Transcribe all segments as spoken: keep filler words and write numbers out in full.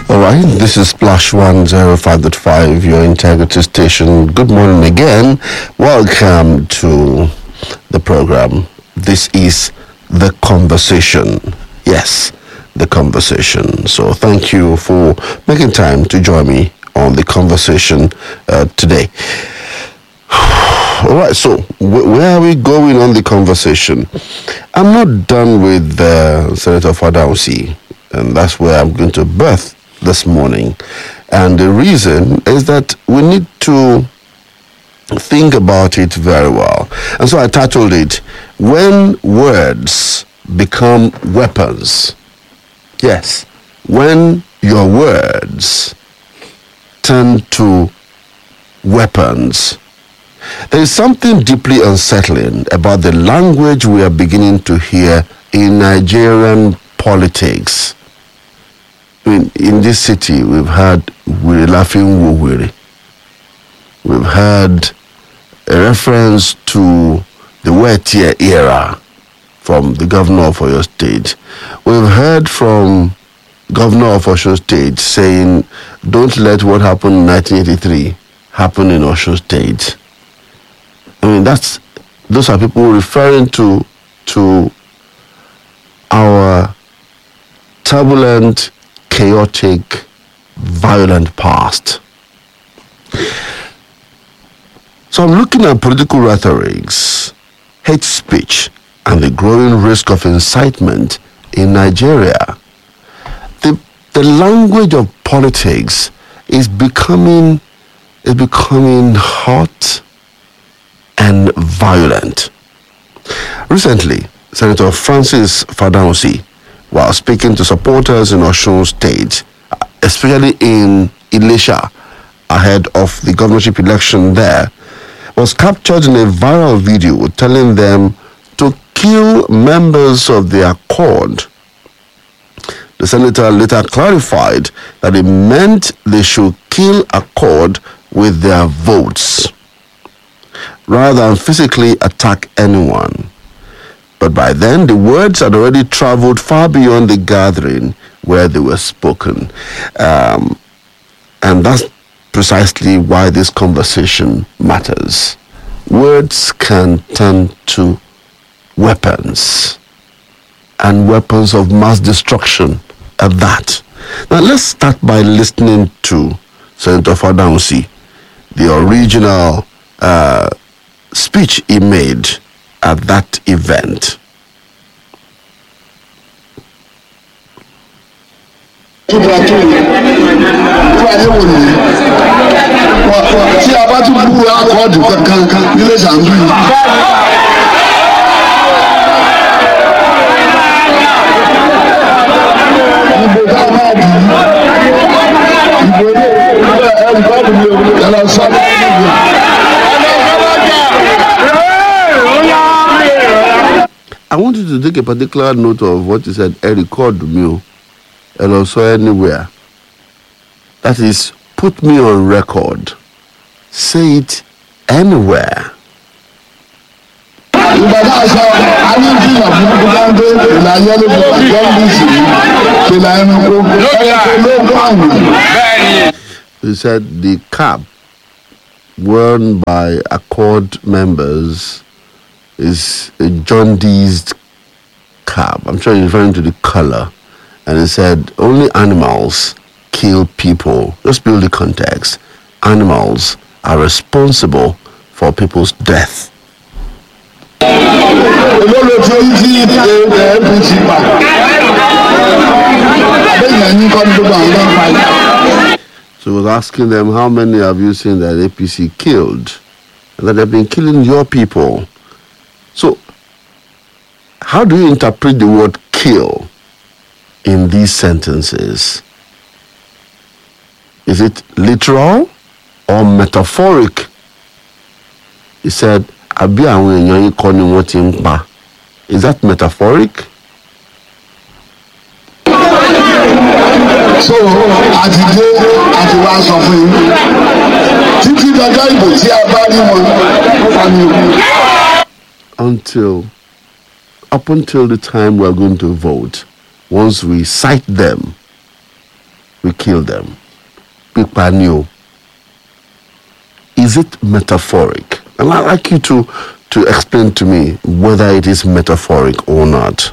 All right, this is Splash one oh five point five, your integrity station. Good morning again. Welcome to the program. This is The Conversation. Yes, The Conversation. So thank you for making time to join me on The Conversation uh, today. All right, so wh- where are we going on the conversation? I'm not done with uh, Senator Fadausi, and that's where I'm going to birth this morning. And the reason is that we need to think about it very well. And so I titled it, When Words Become Weapons. Yes, when your words turn to weapons. There is something deeply unsettling about the language we are beginning to hear in Nigerian politics. I mean, in this city, we've had We're Laughing Wuwiri. We've had a reference to the Wetie era from the governor of Oyo State. We've heard from governor of Osun State saying, don't let what happened in nineteen eighty-three happen in Osun State. I mean, that's those are people referring to to our turbulent, chaotic, violent past. So I'm looking at political rhetorics, hate speech, and the growing risk of incitement in Nigeria. The the language of politics is becoming is becoming hot and violent. Recently, Senator Francis Fadausi, while speaking to supporters in Osun State, especially in Ilesha, ahead of the governorship election there, was captured in a viral video telling them to kill members of the Accord. The senator later clarified that it meant they should kill Accord with their votes, rather than physically attack anyone. But by then, the words had already traveled far beyond the gathering where they were spoken. Um, and that's precisely why this conversation matters. Words can turn to weapons, and weapons of mass destruction at that. Now, let's start by listening to Senator Fadausi, the original uh, speech he made at that event. tí a bá tún bú akọ́ọ̀dù kankan nílé ṣàǹdù yìí. Ìbò tá a máa dì í, ìbò ilé ẹ̀rù kọ́ọ̀dù mi ò yàrá sọ́dọ̀ níbi. I want you to take a particular note of what you said, a record me, and also anywhere. That is, put me on record. Say it anywhere. He said the cap worn by Accord members is a jaundiced cap. I'm sure he's referring to the color. And he said only animals kill people. Let's build the context. Animals are responsible for people's death. So he was asking them, how many have you seen that A P C killed? And that they've been killing your people. So how do you interpret the word kill in these sentences? Is it literal or metaphoric? He said, Abi àwọn èèyàn yín kọ́ ni wọ́n ti ń pa. Is that metaphoric? So àti dé àti wá sọ fún yín títí dọjọ́ ìbò tí a bá rí wọn ó pa mí o. Until, up until the time we are going to vote, once we cite them, we kill them. Pipanio. Is it metaphoric? And I'd like you to, to explain to me whether it is metaphoric or not.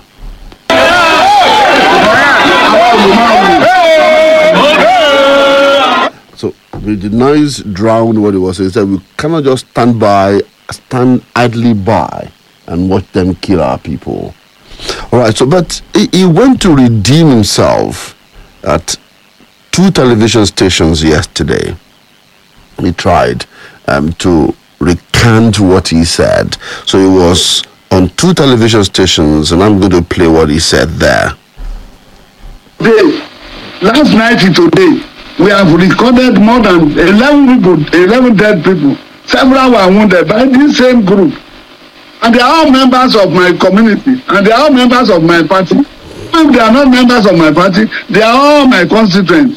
So the noise drowned what it was. He said we cannot just stand by, stand idly by and watch them kill our people. All right, so but he, he went to redeem himself at two television stations yesterday. He tried um, to recant what he said. So he was on two television stations, and I'm going to play what he said there. Today, last night to today, we have recorded more than eleven people, eleven dead people. Several were wounded by this same group. And they are all members of my community, and they are all members of my party. If they are not members of my party, they are all my constituents.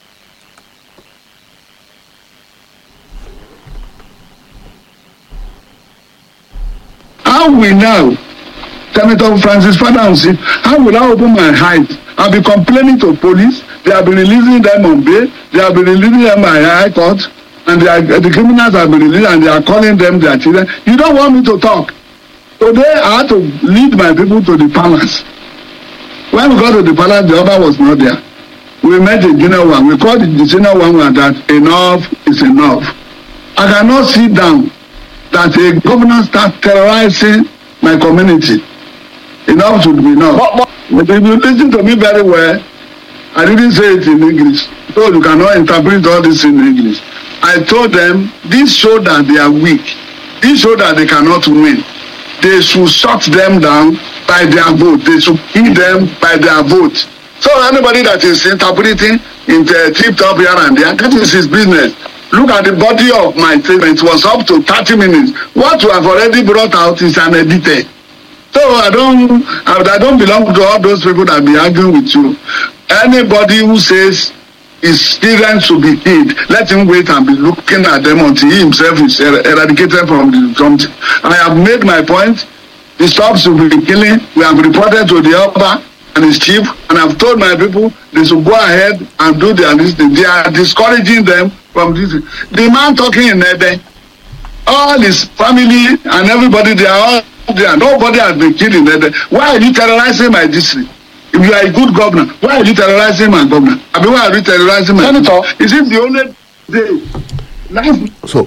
How will now, Senator Francis Fadausi, how will I open my eyes? I'll be complaining to police. They have been releasing them on bail. They have been releasing them by high court, and they are, the criminals have been released, and they are calling them their children. You don't want me to talk. Today I had to lead my people to the palace. When we got to the palace, the other was not there. We met the junior one. We called the senior one that enough is enough. I cannot sit down that a governor starts terrorizing my community. Enough should be enough. But, but if you listen to me very well, I didn't say it in English. So you cannot interpret all this in English. I told them, this show that they are weak. This show that they cannot win. They should shut them down by their vote. They should kill them by their vote. So anybody that is interpreting in the tip top here and there, that is his business. Look at the body of my statement. It was up to thirty minutes. What you have already brought out is an edited. So I don't, I don't belong to all those people that be arguing with you. Anybody who says his children should be killed, let him wait and be looking at them until he himself is er- eradicated from the country. I have made my point. The stops should be killing. We have reported to the Oba and his chief, and I've told my people they should go ahead and do their listening. They are discouraging them from this. The man talking in Ede, all his family and everybody, they are all there. Nobody has been killed in Ede. Why are you terrorizing my district? If you are a good governor, why are you terrorizing my governor? I mean, why are you terrorizing my senator? Is it the only day? Life? So,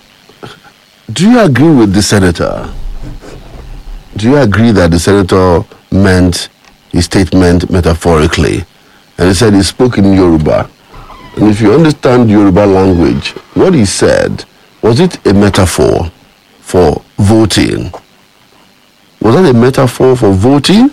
do you agree with the senator? Do you agree that the senator meant his statement metaphorically? And he said he spoke in Yoruba. And if you understand Yoruba language, what he said, was it a metaphor for voting? Was that a metaphor for voting?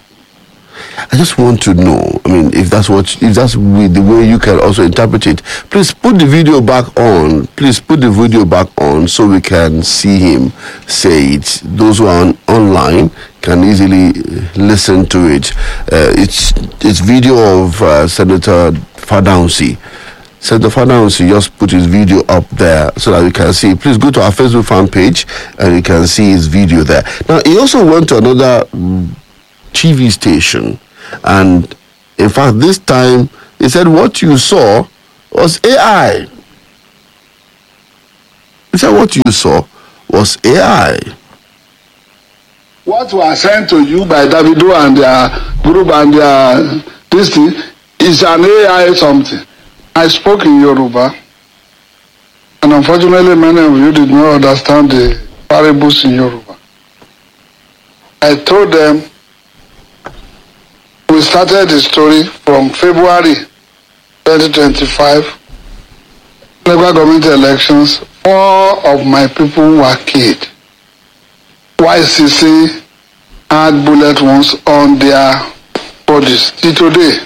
I just want to know. I mean, if that's what, if that's the way you can also interpret it, please put the video back on. Please put the video back on so we can see him say it. Those who are on, online can easily listen to it. Uh, it's it's video of uh, Senator Fadausi. Senator Fadausi just put his video up there so that we can see. Please go to our Facebook fan page and you can see his video there. Now, he also went to another T V station, and in fact this time he said what you saw was A I. He said what you saw was A I. What was sent to you by Davido and their group and their this thing is an A I something. I spoke in Yoruba, and unfortunately many of you did not understand the parables in Yoruba. I told them we started the story from February twenty twenty-five, local government elections. Four of my people were killed. Y C C had bullet wounds on their bodies. Till today,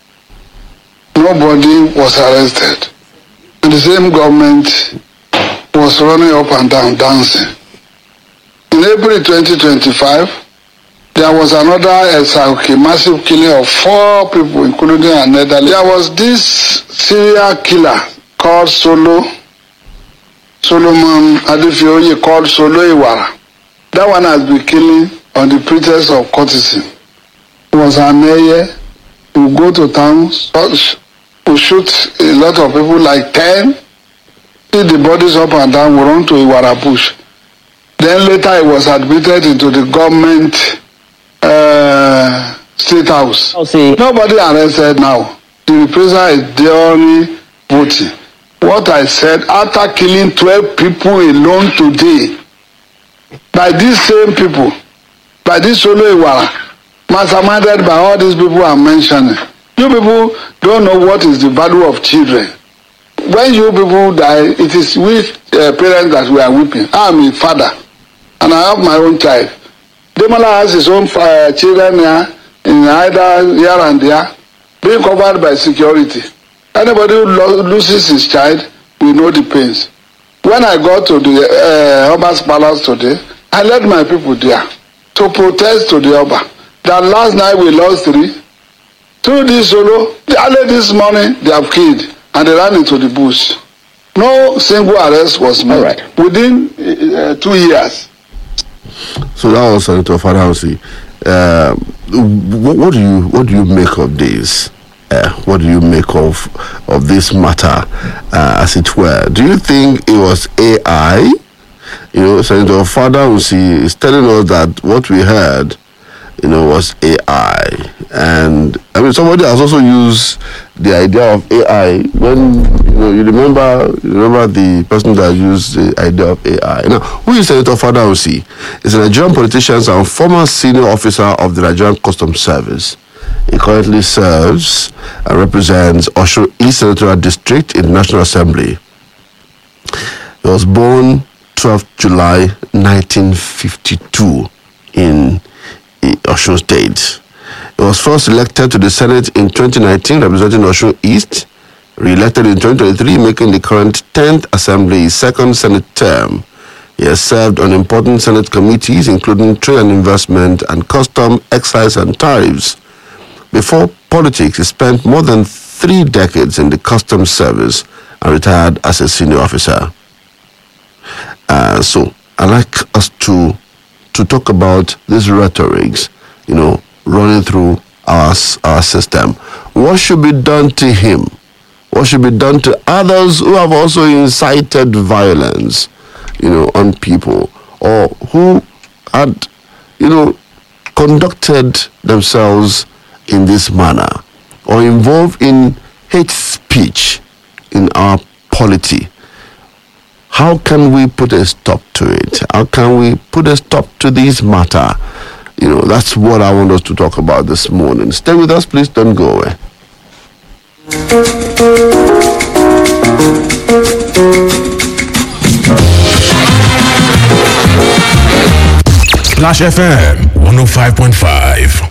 nobody was arrested. And the same government was running up and down dancing. In April twenty twenty-five, there was another uh, massive killing of four people, including another. There was this serial killer called Solo, Solomon Adefioye, called Solo Iwara. That one has been killing on the pretext of courtesy. He was a mayor. He would go to town, search we shoot a lot of people, like ten. Hit the bodies up and down, we run to Iwara bush. Then later he was admitted into the government uh, state house. I'll see. Nobody arrested now. The reprisal is during voting. What I said, after killing twelve people alone today, by these same people, by this Solo Iwara, masterminded by all these people I'm mentioning. You people don't know what is the value of children. When you people die, it is we uh, parents that we are weeping. I am a father, and I have my own child. Demola has his own uh, children here, in either here and there, being covered by security. Anybody who lo- loses his child will know the pains. When I got to the uh, Oba's palace today, I led my people there to protest to the Oba. That last night we lost three. Through this solo, early this morning they have killed and they ran into the bush. No single arrest was made. All right. Within uh, two years. So that was Senator Fadausi. Uh, what, what do you what do you make of this? Uh, what do you make of of this matter, uh, as it were? Do you think it was A I? You know, Senator Fadausi is telling us that what we heard, you know, was A I. And I mean, somebody has also used the idea of A I when, you know, you remember you remember the person that used the idea of A I. Now, who is Senator Fadausi? He's a Nigerian politician and former senior officer of the Nigerian Customs Service. He currently serves and represents Osun East Senatorial District in the National Assembly. He was born twelfth of July nineteen fifty-two in Osun State. He was first elected to the Senate in twenty nineteen, representing Osun East, re-elected in twenty twenty-three, making the current tenth Assembly his second Senate term. He has served on important Senate committees, including Trade and Investment and Custom, Excise and Tariffs. Before politics, he spent more than three decades in the Customs Service and retired as a senior officer. Uh, so, I'd like us to to talk about these rhetorics, you know, running through our, our system. What should be done to him? What should be done to others who have also incited violence, you know, on people, or who had, you know, conducted themselves in this manner, or involved in hate speech in our polity? How can we put a stop to it? How can we put a stop to this matter? You know, that's what I want us to talk about this morning. Stay with us, please don't go away. Splash F M one oh five point five.